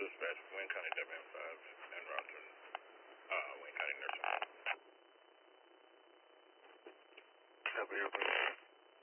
dispatch, Wayne County WM5 and route to Wayne County Nursing Home. W.